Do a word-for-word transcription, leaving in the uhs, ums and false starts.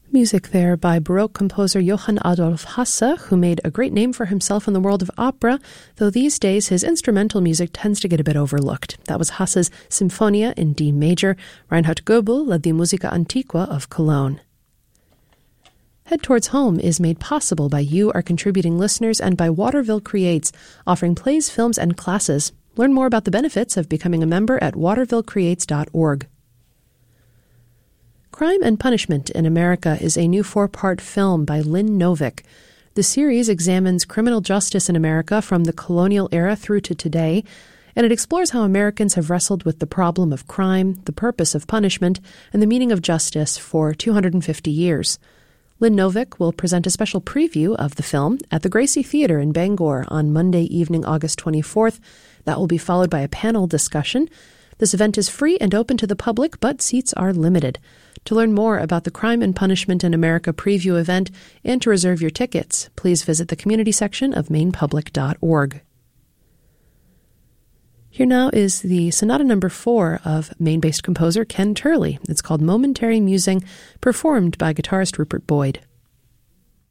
Music there by Baroque composer Johann Adolf Hasse, who made a great name for himself in the world of opera, though these days his instrumental music tends to get a bit overlooked. That was Hasse's Symphonia in D major. Reinhard Goebel led the Musica Antiqua of Cologne. Head Towards Home is made possible by you, our contributing listeners, and by Waterville Creates, offering plays, films, and classes. Learn more about the benefits of becoming a member at waterville creates dot org. Crime and Punishment in America is a new four-part film by Lynn Novick. The series examines criminal justice in America from the colonial era through to today, and it explores how Americans have wrestled with the problem of crime, the purpose of punishment, and the meaning of justice for two hundred fifty years. Lynn Novick will present a special preview of the film at the Gracie Theatre in Bangor on Monday evening, August twenty-fourth. That will be followed by a panel discussion. This event is free and open to the public, but seats are limited. To learn more about the Crime and Punishment in America preview event and to reserve your tickets, please visit the community section of maine public dot org. Here now is the Sonata Number four of Maine-based composer Ken Turley. It's called Momentary Musing, performed by guitarist Rupert Boyd.